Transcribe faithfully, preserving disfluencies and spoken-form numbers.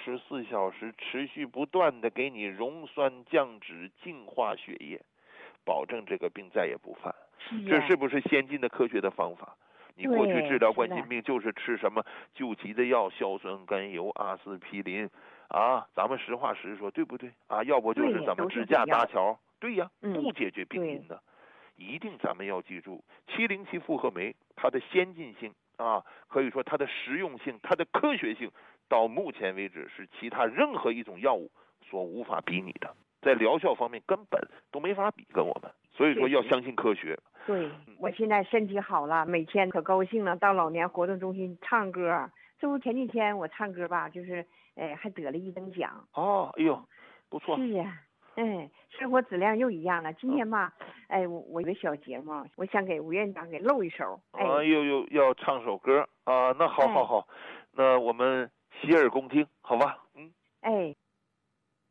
十四小时持续不断的给你溶酸降脂，净化血液，保证这个病再也不犯。 是啊、 这是不是先进的科学的方法？你过去治疗冠心病就是吃什么救急的药，硝酸甘油、阿司匹林啊，咱们实话实说，对不对啊？要不就是怎么支架搭桥，对呀，不解决病因的。一定咱们要记住，七零七复合酶它的先进性啊，可以说它的实用性、它的科学性，到目前为止是其他任何一种药物所无法比拟的，在疗效方面根本都没法比跟我们。所以说要相信科学。 对，我现在身体好了，每天可高兴了，到老年活动中心唱歌。这不前几天我唱歌吧，就是哎还得了一等奖。 哦，哎呦，不错。 是呀、啊，哎，生活质量又一样了。今天吧，哎，我我有个小节目，我想给吴院长给露一手。哎， 啊，又又要唱首歌啊，那好好好，哎、那我们洗耳恭听，好吧？嗯， 哎。